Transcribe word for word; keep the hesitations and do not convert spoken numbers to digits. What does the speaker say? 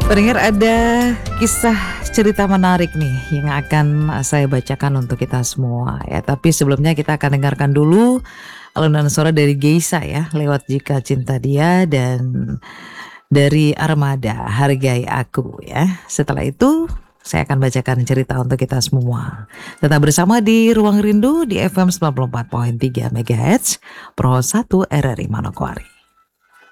Pendengar, ada kisah cerita menarik nih yang akan saya bacakan untuk kita semua ya. Tapi sebelumnya kita akan dengarkan dulu alunan suara dari Geisha ya, lewat Jika Cinta Dia, dan dari Armada Hargai Aku ya. Setelah itu saya akan bacakan cerita untuk kita semua. Tetap bersama di Ruang Rindu di F M sembilan puluh empat koma tiga MHz Pro satu R R I Manokwari.